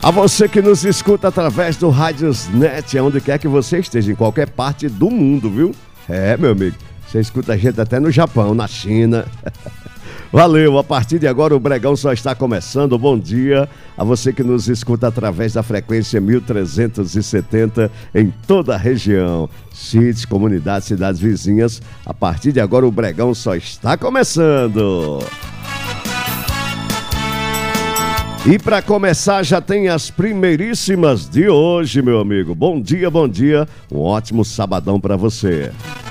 A você que nos escuta através do Radiosnet, onde quer que você esteja, em qualquer parte do mundo, viu? É, meu amigo, você escuta a gente até no Japão, na China. Valeu, a partir de agora o Bregão só está começando. Bom dia a você que nos escuta através da frequência 1370 em toda a região. Sítios, comunidades, cidades vizinhas. A partir de agora o Bregão só está começando. E para começar já tem as primeiríssimas de hoje, meu amigo. Bom dia, bom dia. Um ótimo sabadão para você.